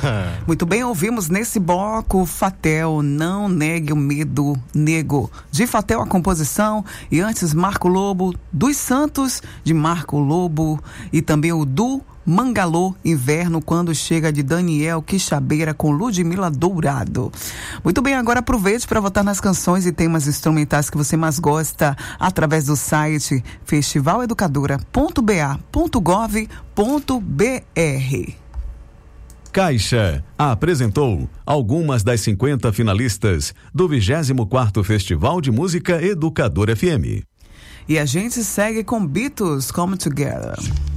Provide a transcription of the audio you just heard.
Muito bem, ouvimos nesse bloco Fatel, Não Negue o Medo, Nego. De Fatel a composição, e antes Marco Lobo, dos Santos, de Marco Lobo, e também o do Mangalô, Inverno, Quando Chega, de Daniel Quixabeira, com Ludmila Dourado. Muito bem, agora aproveite para votar nas canções e temas instrumentais que você mais gosta através do site festivaleducadora.ba.gov.br. Caixa apresentou algumas das 50 finalistas do 24º Festival de Música Educadora FM. E a gente segue com Beatles, Come Together.